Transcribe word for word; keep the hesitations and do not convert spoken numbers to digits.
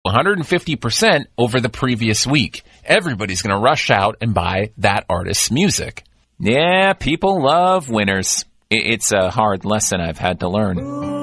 one hundred fifty percent over the previous week. Everybody's going to rush out and buy that artist's music. Yeah, people love winners. It's a hard lesson I've had to learn.